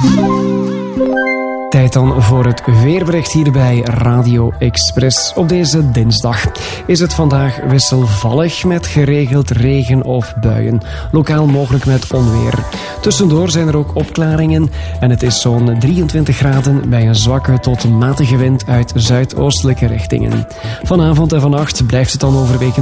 Tijd dan voor het weerbericht hier bij Radio Express. Op deze dinsdag is het vandaag wisselvallig met geregeld regen of buien. Lokaal mogelijk met onweer. Tussendoor zijn er ook opklaringen en het is zo'n 23 graden bij een zwakke tot matige wind uit zuidoostelijke richtingen. Vanavond en vannacht blijft het dan overwegend